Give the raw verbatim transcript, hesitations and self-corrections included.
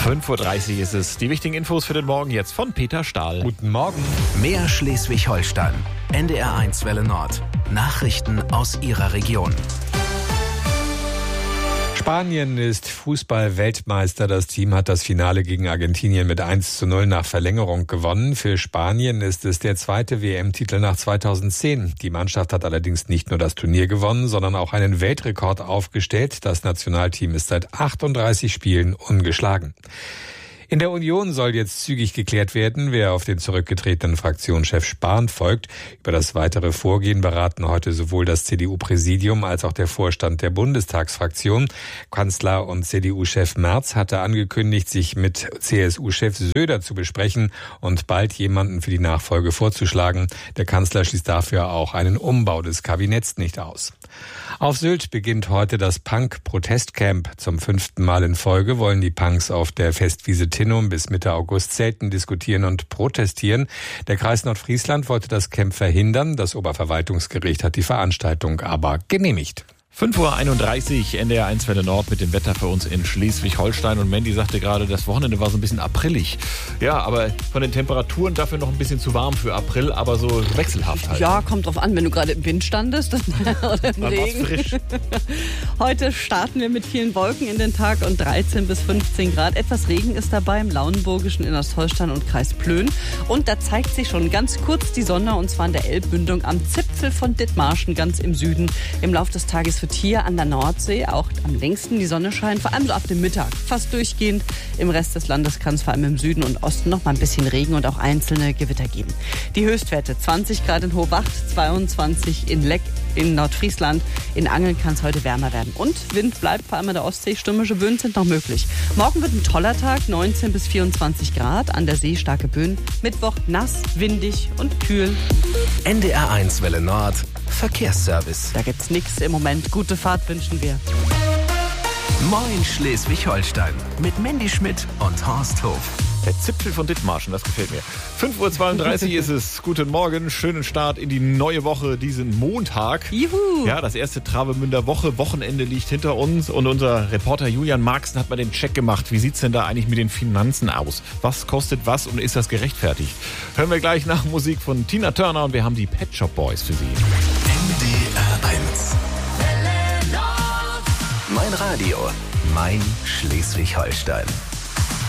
fünf Uhr dreißig ist es. Die wichtigen Infos für den Morgen jetzt von Peter Stahl. Guten Morgen. Mehr Schleswig-Holstein. N D R eins Welle Nord. Nachrichten aus Ihrer Region. Spanien ist Fußball-Weltmeister. Das Team hat das Finale gegen Argentinien mit eins zu null nach Verlängerung gewonnen. Für Spanien ist es der zweite W M-Titel nach zweitausendzehn. Die Mannschaft hat allerdings nicht nur das Turnier gewonnen, sondern auch einen Weltrekord aufgestellt. Das Nationalteam ist seit achtunddreißig Spielen ungeschlagen. In der Union soll jetzt zügig geklärt werden, wer auf den zurückgetretenen Fraktionschef Spahn folgt. Über das weitere Vorgehen beraten heute sowohl das C D U-Präsidium als auch der Vorstand der Bundestagsfraktion. Kanzler und C D U-Chef Merz hatte angekündigt, sich mit C S U-Chef Söder zu besprechen und bald jemanden für die Nachfolge vorzuschlagen. Der Kanzler schließt dafür auch einen Umbau des Kabinetts nicht aus. Auf Sylt beginnt heute das Punk-Protestcamp. Zum fünften Mal in Folge wollen die Punks auf der Festwiese Tinnum bis Mitte August zelten, diskutieren und protestieren. Der Kreis Nordfriesland wollte das Camp verhindern. Das Oberverwaltungsgericht hat die Veranstaltung aber genehmigt. fünf Uhr einunddreißig, N D R eins Welle Nord mit dem Wetter für uns in Schleswig-Holstein. Und Mandy sagte gerade, das Wochenende war so ein bisschen aprillig. Ja, aber von den Temperaturen dafür noch ein bisschen zu warm für April, aber so wechselhaft halt. Ja, kommt drauf an, wenn du gerade im Wind standest oder im Dann war's Regen. frisch. Heute starten wir mit vielen Wolken in den Tag und dreizehn bis fünfzehn Grad. Etwas Regen ist dabei im Lauenburgischen, Innerstholstein und Kreis Plön. Und da zeigt sich schon ganz kurz die Sonne, und zwar in der Elbmündung am Zipfel von Dithmarschen, ganz im Süden. Im Laufe des Tages wird hier an der Nordsee auch am längsten die Sonne scheinen, vor allem so ab dem Mittag, fast durchgehend. Im Rest des Landes kann es vor allem im Süden und Osten noch mal ein bisschen Regen und auch einzelne Gewitter geben. Die Höchstwerte zwanzig Grad in Hohwacht, zweiundzwanzig in Leck in Nordfriesland. In Angeln kann es heute wärmer werden. Und Wind bleibt, vor allem an der Ostsee. Stürmische Böen sind noch möglich. Morgen wird ein toller Tag, neunzehn bis vierundzwanzig Grad. An der See starke Böen. Mittwoch nass, windig und kühl. N D R eins Welle Nord. Verkehrsservice. Da gibt's nichts im Moment. Gute Fahrt wünschen wir. Moin Schleswig-Holstein. Mit Mandy Schmidt und Horst Hof. Der Zipfel von Dithmarschen, das gefällt mir. fünf Uhr zweiunddreißig ist es. Guten Morgen, schönen Start in die neue Woche, diesen Montag. Juhu! Ja, das erste Travemünder Woche, Wochenende liegt hinter uns und unser Reporter Julian Marxen hat mal den Check gemacht. Wie sieht's denn da eigentlich mit den Finanzen aus? Was kostet was und ist das gerechtfertigt? Hören wir gleich nach Musik von Tina Turner und wir haben die Pet Shop Boys für Sie. N D R eins. Mein Radio, mein Schleswig-Holstein.